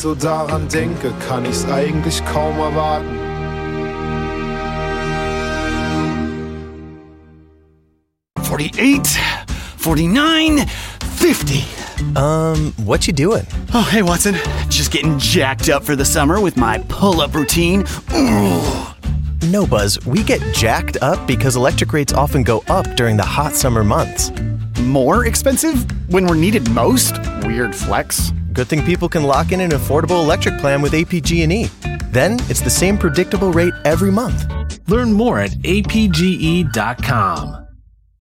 so daran denke, kann ich's eigentlich kaum erwarten. $48, $49, $50. What you doing? Oh, hey, Watson. Just getting jacked up for the summer with my pull-up routine. Ooh. No, Buzz, we get jacked up because electric rates often go up during the hot summer months. More expensive when we're needed most? Weird flex. Good thing people can lock in an affordable electric plan with APG&E. Then it's the same predictable rate every month. Learn more at apge.com.